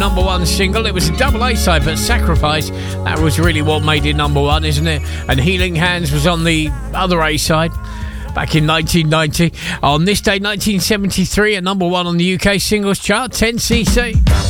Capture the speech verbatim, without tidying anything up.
number one single. It was a double A side, but Sacrifice, that was really what made it number one, isn't it? And Healing Hands was on the other A side back in nineteen ninety. On this day, nineteen seventy-three, at number one on the U K singles chart, ten C C.